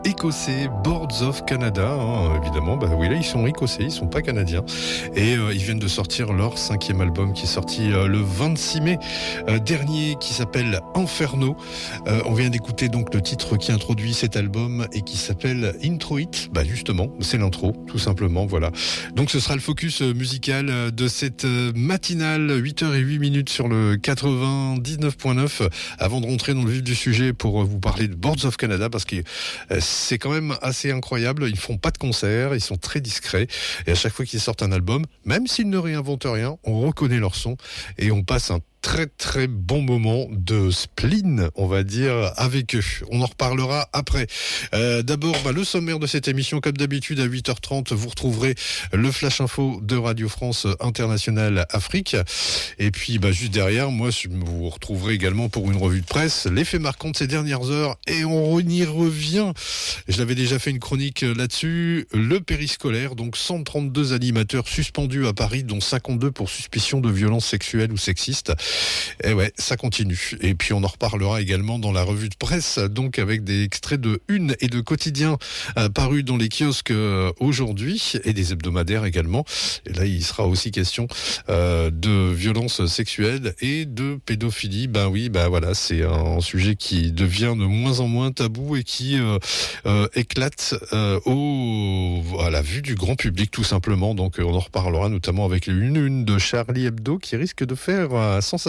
écossais, Boards of Canada, évidemment, bah oui, là ils sont écossais, ils sont pas canadiens, et ils viennent de sortir leur 5e album qui est sorti le 26 mai dernier, qui s'appelle Inferno. On vient d'écouter donc le titre qui introduit cet album et qui s'appelle Intro It. Bah justement, c'est l'intro, tout simplement, voilà. Donc ce sera le focus musical de cette matinale, 8h08 sur le 99.9, avant de rentrer dans le vif du sujet pour vous parler de Boards of Canada, parce que c'est quand même assez incroyable. Ils font pas de concerts, ils sont très discrets, et à chaque fois qu'ils sortent un album, même s'ils ne réinventent rien, on reconnaît leur son et on passe un très très bon moment de spleen, on va dire, avec eux. On en reparlera après. D'abord, le sommaire de cette émission, comme d'habitude, à 8h30, vous retrouverez le Flash Info de Radio France Internationale Afrique. Et puis, juste derrière, moi, vous retrouverez également pour une revue de presse les faits marquants de ces dernières heures. Et on y revient. Je l'avais déjà fait une chronique là-dessus. Le périscolaire, donc 132 animateurs suspendus à Paris, dont 52 pour suspicion de violences sexuelles ou sexistes. Et ouais, ça continue. Et puis on en reparlera également dans la revue de presse, donc avec des extraits de Une et de Quotidien parus dans les kiosques aujourd'hui, et des hebdomadaires également. Et là, il sera aussi question de violences sexuelles et de pédophilie. Voilà, c'est un sujet qui devient de moins en moins tabou et qui éclate à la vue du grand public, tout simplement. Donc on en reparlera notamment avec une de Charlie Hebdo qui risque de faire sensation.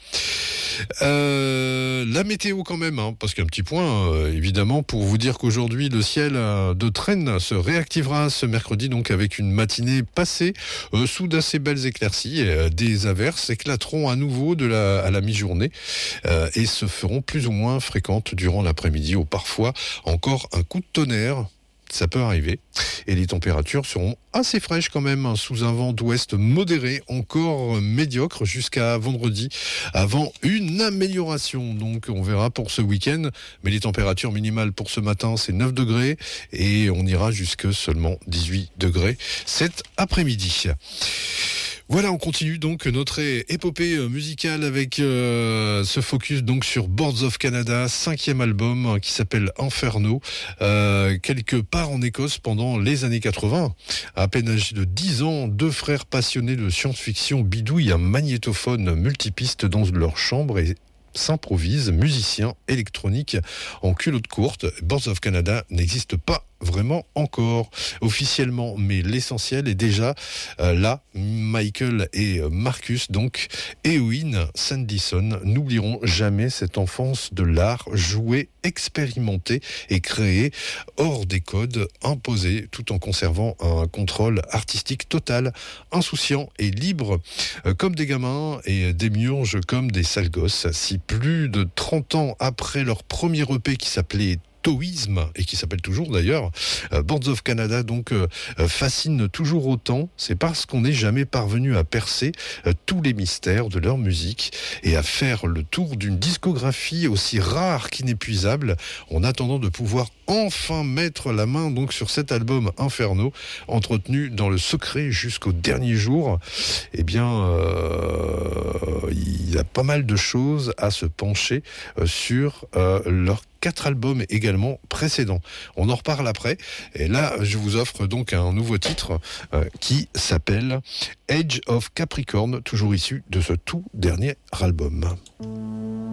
La météo quand même, parce qu'un petit point, évidemment, pour vous dire qu'aujourd'hui le ciel de Trènes se réactivera ce mercredi, donc avec une matinée passée sous d'assez belles éclaircies. Des averses éclateront à nouveau à la mi-journée et se feront plus ou moins fréquentes durant l'après-midi, ou parfois encore un coup de tonnerre. Ça peut arriver. Et les températures seront assez fraîches quand même, sous un vent d'ouest modéré, encore médiocre jusqu'à vendredi, avant une amélioration. Donc on verra pour ce week-end. Mais les températures minimales pour ce matin, c'est 9 degrés. Et on ira jusque seulement 18 degrés cet après-midi. Voilà, on continue donc notre épopée musicale avec ce focus donc sur Boards of Canada, 5e album qui s'appelle Inferno, quelque part en Écosse pendant les années 80. À peine âgés de 10 ans, deux frères passionnés de science-fiction bidouillent un magnétophone multipiste dans leur chambre et s'improvisent musiciens électroniques en culotte courte. Boards of Canada n'existe pas vraiment encore officiellement, mais l'essentiel est déjà là. Michael et Marcus, donc Eowyn Sanderson, n'oublieront jamais cette enfance de l'art, jouée, expérimentée et créée hors des codes imposés, tout en conservant un contrôle artistique total, insouciant et libre, comme des gamins et démiurges comme des sales gosses. Si plus de 30 ans après leur premier EP qui s'appelait Taoïsme, et qui s'appelle toujours d'ailleurs, Boards of Canada donc fascine toujours autant, c'est parce qu'on n'est jamais parvenu à percer tous les mystères de leur musique et à faire le tour d'une discographie aussi rare qu'inépuisable, en attendant de pouvoir enfin mettre la main donc sur cet album Inferno, entretenu dans le secret jusqu'au dernier jour. Eh bien, il y a pas mal de choses à se pencher sur leur 4 albums également précédents. On en reparle après. Et là, je vous offre donc un nouveau titre qui s'appelle Age of Capricorn, toujours issu de ce tout dernier album.